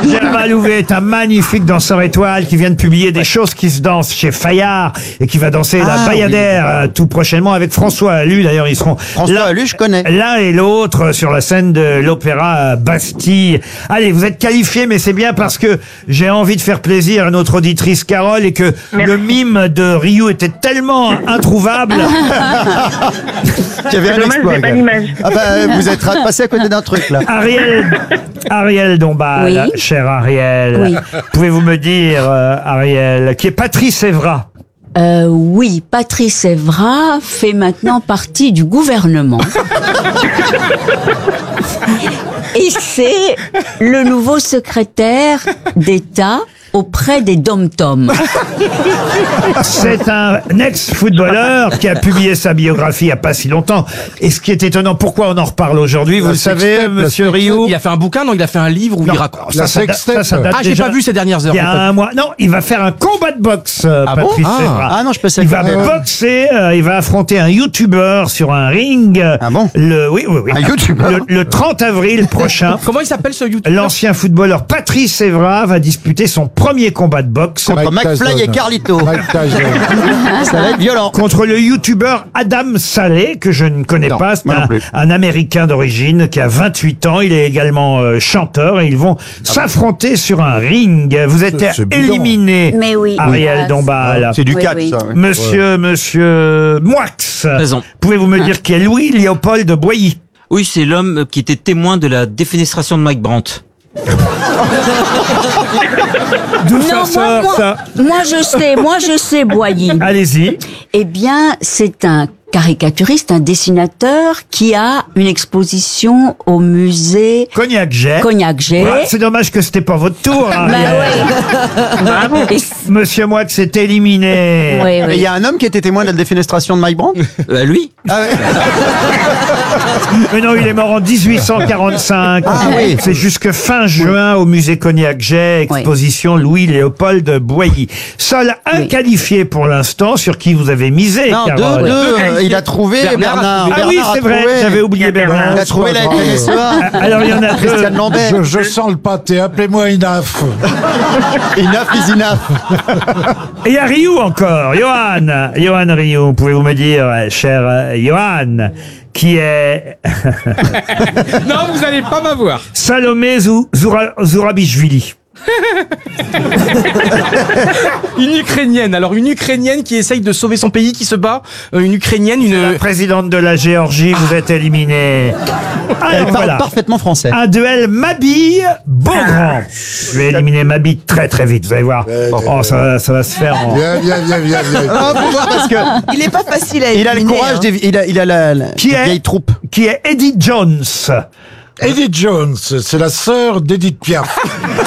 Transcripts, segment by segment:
Germain Louvet est un magnifique danseur étoile qui vient de publier des choses qui se dansent chez Fayard et qui va danser la Bayadère tout prochainement avec François Allu. D'ailleurs, ils seront Allu, je connais. L'un et l'autre sur la scène de l'Opéra Bastille. Allez, vous êtes qualifiés, mais c'est bien parce que j'ai envie de faire plaisir à notre auditrice Carole et que le mime de Ryu était tellement introuvable. Qu'il y avait un exploit. J'ai pas l'image. Ah bah, vous êtes passé à côté d'un truc là. Ariel Dombal, cher Ariel. Pouvez-vous me dire, Ariel, qui est Patrice Evra? Oui, Patrice Evra fait maintenant partie du gouvernement. Et c'est le nouveau secrétaire d'État auprès des dom-toms. C'est un ex-footballeur qui a publié sa biographie il n'y a pas si longtemps. Et ce qui est étonnant, pourquoi on en reparle aujourd'hui, vous le savez, monsieur Rioux? Il a fait un bouquin, non? Il a fait un livre où il raconte. Ça date j'ai déjà pas vu ces dernières heures. il y a un mois. Non, il va faire un combat de boxe, Patrice Evra. Ah non, je pensais Il va boxer, il va affronter un youtubeur sur un ring. Ah bon? Oui. Un youtubeur? Le 30 avril prochain. Comment il s'appelle ce youtubeur? L'ancien footballeur Patrice Evra va disputer son premier combat de boxe Contre McFly et Carlito. Ça va être violent. contre le youtubeur Adam Saleh, que je ne connais pas. C'est moi non plus. un Américain d'origine qui a 28 ans. Il est également chanteur et ils vont s'affronter sur un ring. Vous êtes éliminé, Mais oui. Ariel Dombal. C'est du Oui, catch, oui. ça. Ouais. Monsieur Moix, Présent. pouvez-vous me dire qui est Louis-Léopold Boilly? Oui, c'est l'homme qui était témoin de la défenestration de Mike Brandt. D'où ça sort, ça? Moi je sais, Boilly. Allez-y. Eh bien, c'est un caricaturiste, un dessinateur qui a une exposition au musée Cognac-Jet. Cognac-Jet. Ouais, c'est dommage que c'était pas votre tour. Hein. Et- Monsieur Moix est éliminé. oui, Et il oui. y a un homme qui était témoin de la défenestration de Mike Brandt? Lui Ah ouais. Mais non, il est mort en 1845. Ah oui. C'est jusque fin juin au musée Cognac-Jet, exposition Louis-Léopold Boilly. Seul un qualifié pour l'instant, sur qui vous avez misé, Non, Carole. deux. Il a trouvé Bernard. Ah oui, c'est vrai, j'avais oublié Bernard. Il a trouvé la FNSEA. Alors il y en a deux. Christiane Lambert. Je sens le pâté, appelez-moi Inaf. Enough is enough. Et il y a Rioux encore, Johan Rioux, pouvez-vous me dire, cher Johan, qui est Non, vous allez pas m'avoir. Salomé Zourabichvili. Une Ukrainienne. Alors, une Ukrainienne qui essaye de sauver son pays, qui se bat. Une Ukrainienne, La présidente de la Géorgie, vous êtes éliminée. Elle Alors parle voilà, parfaitement français. un duel Mabille-Beaugrand. Je vais éliminer Mabille très très vite, vous allez voir. Oh, ça va se faire en... Viens. Ah, faut voir parce que Il est pas facile à il a le éliminer, courage, hein. il a la Qui est- vieille troupe. Qui est Eddie Jones. Edith Jones, c'est la sœur d'Edith Piaf.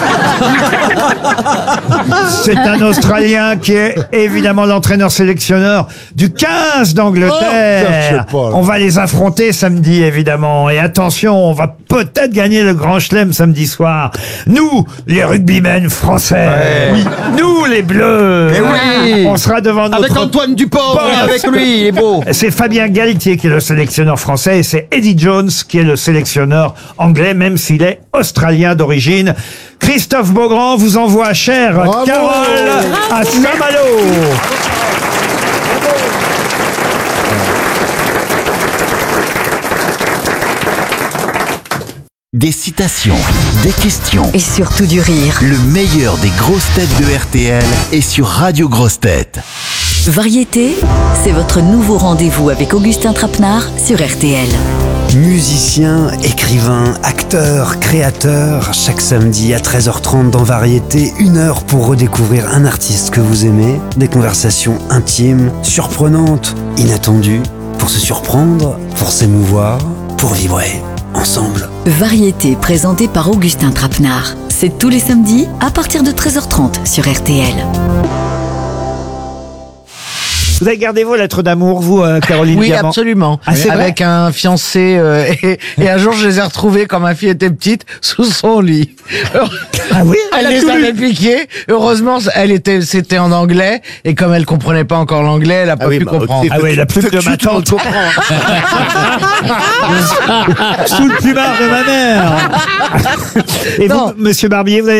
C'est un Australien qui est évidemment l'entraîneur sélectionneur du 15 d'Angleterre. Oh, je sais pas. On va les affronter samedi, évidemment. Et attention, on va peut-être gagner le Grand Chelem samedi soir. Nous, les rugbymen français. Oui. Nous, les Bleus. Eh oui. On sera devant notre... Avec Antoine Dupont, avec lui, il est beau. C'est Fabien Galtier qui est le sélectionneur français et c'est Eddie Jones qui est le sélectionneur anglais, même s'il est australien d'origine. Christophe Beaugrand vous envoie, chère Bravo. Carole, à Saint-Malo. Des citations, des questions, Et surtout du rire. le meilleur des grosses têtes de RTL est sur Radio Grosses Têtes. Variété, c'est votre nouveau rendez-vous avec Augustin Trapenard sur RTL. Musicien, écrivain, acteur, créateur, chaque samedi à 13h30 dans Variété, 1 heure pour redécouvrir un artiste que vous aimez, des conversations intimes, surprenantes, inattendues, pour se surprendre, pour s'émouvoir, pour vibrer, ensemble. Variété présentée par Augustin Trapenard. C'est tous les samedis à partir de 13h30 sur RTL. Vous avez gardé vos lettres d'amour, vous, Caroline Oui, Diamant? absolument. Ah, c'est vrai? Avec un fiancé et un jour je les ai retrouvés quand ma fille était petite sous son lit. Ah oui? Elle les avait piqués. Heureusement, c'était en anglais et comme elle comprenait pas encore l'anglais, elle a pas pu comprendre. Ah oui, la plume de ma tante. Sous le plumard de ma mère. Et vous, Non. monsieur Barbier, vous avez